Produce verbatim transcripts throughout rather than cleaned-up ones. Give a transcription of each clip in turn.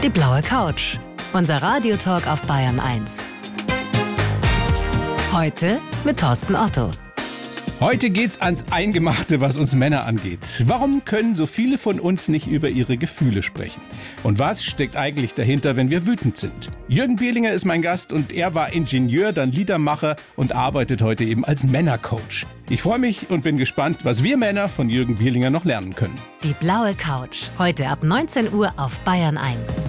Die blaue Couch. Unser Radiotalk auf Bayern eins. Heute mit Thorsten Otto. Heute geht's ans Eingemachte, was uns Männer angeht. Warum können so viele von uns nicht über ihre Gefühle sprechen? Und was steckt eigentlich dahinter, wenn wir wütend sind? Jürgen Bielinger ist mein Gast und er war Ingenieur, dann Liedermacher und arbeitet heute eben als Männercoach. Ich freue mich und bin gespannt, was wir Männer von Jürgen Bielinger noch lernen können. Die blaue Couch. Heute ab neunzehn Uhr auf Bayern eins.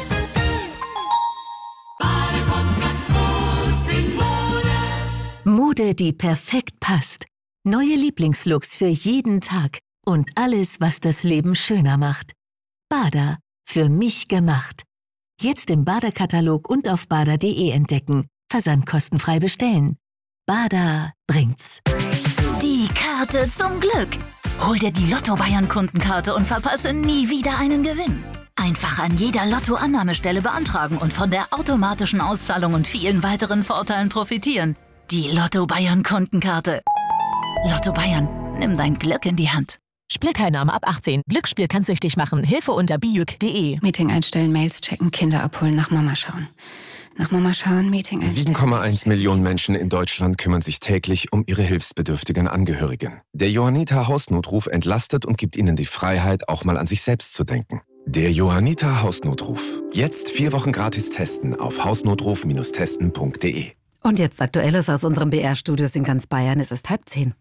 Mode, die perfekt passt. Neue Lieblingslooks für jeden Tag und alles, was das Leben schöner macht. Bada, für mich gemacht. Jetzt im Bada-Katalog und auf bada punkt de entdecken. Versandkostenfrei bestellen. Bada bringt's. Die Karte zum Glück. Hol dir die Lotto-Bayern-Kundenkarte und verpasse nie wieder einen Gewinn. Einfach an jeder Lotto-Annahmestelle beantragen und von der automatischen Auszahlung und vielen weiteren Vorteilen profitieren. Die Lotto-Bayern-Kundenkarte. Lotto Bayern, nimm dein Glück in die Hand. Spielteilnahme ab achtzehn. Glücksspiel kann süchtig machen. Hilfe unter bijuk punkt de. Meeting einstellen, Mails checken, Kinder abholen, nach Mama schauen. Nach Mama schauen, Meeting einstellen. sieben Komma eins Millionen Menschen in Deutschland kümmern sich täglich um ihre hilfsbedürftigen Angehörigen. Der Johanniter Hausnotruf entlastet und gibt ihnen die Freiheit, auch mal an sich selbst zu denken. Der Johanniter Hausnotruf. Jetzt vier Wochen gratis testen auf hausnotruf testen punkt de. Und jetzt Aktuelles aus unserem B R-Studios in ganz Bayern. Es ist halb zehn.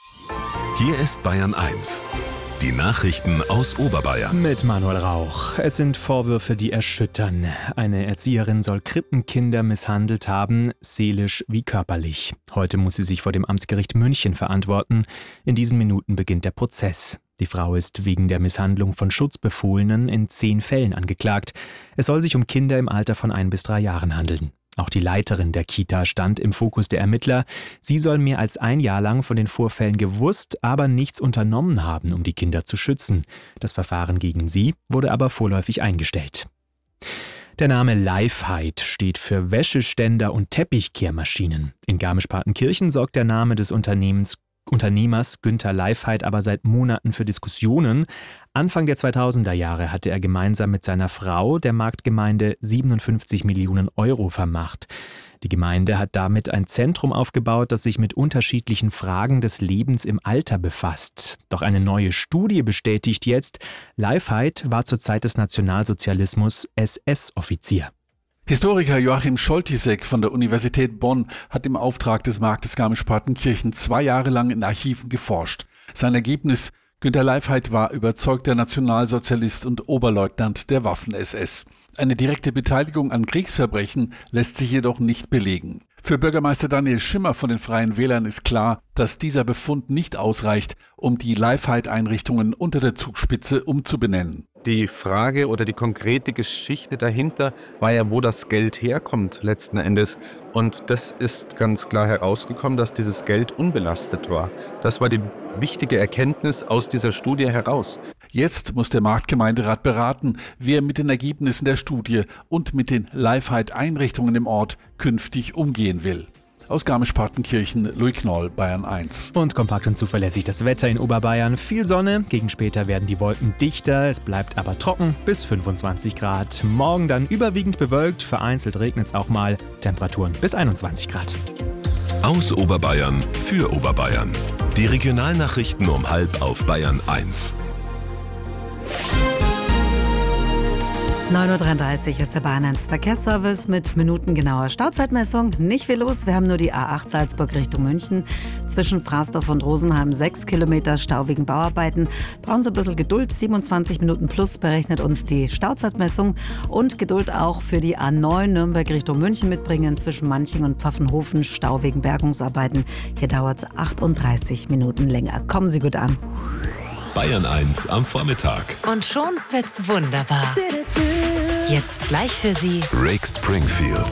Hier ist Bayern eins. Die Nachrichten aus Oberbayern. Mit Manuel Rauch. Es sind Vorwürfe, die erschüttern. Eine Erzieherin soll Krippenkinder misshandelt haben, seelisch wie körperlich. Heute muss sie sich vor dem Amtsgericht München verantworten. In diesen Minuten beginnt der Prozess. Die Frau ist wegen der Misshandlung von Schutzbefohlenen in zehn Fällen angeklagt. Es soll sich um Kinder im Alter von ein bis drei Jahren handeln. Auch die Leiterin der Kita stand im Fokus der Ermittler. Sie soll mehr als ein Jahr lang von den Vorfällen gewusst, aber nichts unternommen haben, um die Kinder zu schützen. Das Verfahren gegen sie wurde aber vorläufig eingestellt. Der Name Lifehide steht für Wäscheständer und Teppichkehrmaschinen. In Garmisch-Partenkirchen sorgt der Name des Unternehmens Unternehmers Günther Lifehide aber seit Monaten für Diskussionen. Anfang der zweitausender Jahre hatte er gemeinsam mit seiner Frau der Marktgemeinde siebenundfünfzig Millionen Euro vermacht. Die Gemeinde hat damit ein Zentrum aufgebaut, das sich mit unterschiedlichen Fragen des Lebens im Alter befasst. Doch eine neue Studie bestätigt jetzt, Lifehide war zur Zeit des Nationalsozialismus S S-Offizier. Historiker Joachim Scholtisek von der Universität Bonn hat im Auftrag des Marktes Garmisch-Partenkirchen zwei Jahre lang in Archiven geforscht. Sein Ergebnis: Günther Lifehide war überzeugter Nationalsozialist und Oberleutnant der Waffen-S S. Eine direkte Beteiligung an Kriegsverbrechen lässt sich jedoch nicht belegen. Für Bürgermeister Daniel Schimmer von den Freien Wählern ist klar, dass dieser Befund nicht ausreicht, um die Lifehide-Einrichtungen unter der Zugspitze umzubenennen. Die Frage oder die konkrete Geschichte dahinter war ja, wo das Geld herkommt letzten Endes. Und das ist ganz klar herausgekommen, dass dieses Geld unbelastet war. Das war die wichtige Erkenntnis aus dieser Studie heraus. Jetzt muss der Marktgemeinderat beraten, wie er mit den Ergebnissen der Studie und mit den Lifehide-Einrichtungen im Ort künftig umgehen will. Aus Garmisch-Partenkirchen, Louis Knoll, Bayern eins. Und kompakt und zuverlässig das Wetter in Oberbayern. Viel Sonne, gegen später werden die Wolken dichter, es bleibt aber trocken bis fünfundzwanzig Grad. Morgen dann überwiegend bewölkt, vereinzelt regnet es auch mal, Temperaturen bis einundzwanzig Grad. Aus Oberbayern für Oberbayern. Die Regionalnachrichten um halb auf Bayern eins. neun Uhr dreiunddreißig ist der Bayern eins Verkehrsservice mit minutengenauer Stauzeitmessung. Nicht viel los, wir haben nur die A acht Salzburg Richtung München. Zwischen Frasdorf und Rosenheim sechs Kilometer Stau wegen Bauarbeiten. Brauchen Sie ein bisschen Geduld, siebenundzwanzig Minuten plus berechnet uns die Stauzeitmessung. Und Geduld auch für die A neun Nürnberg Richtung München mitbringen. Zwischen Manching und Pfaffenhofen Stau wegen Bergungsarbeiten. Hier dauert es achtunddreißig Minuten länger. Kommen Sie gut an. Bayern eins am Vormittag. Und schon wird's wunderbar. Jetzt gleich für Sie Rick Springfield.